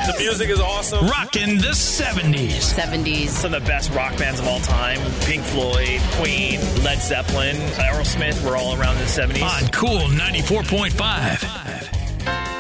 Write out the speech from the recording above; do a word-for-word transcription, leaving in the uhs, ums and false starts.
The music is awesome. Rockin' the seventies. seventies. Some of the best rock bands of all time. Pink Floyd, Queen, Led Zeppelin, Aerosmith were all around in the seventies. On Cool ninety-four point five.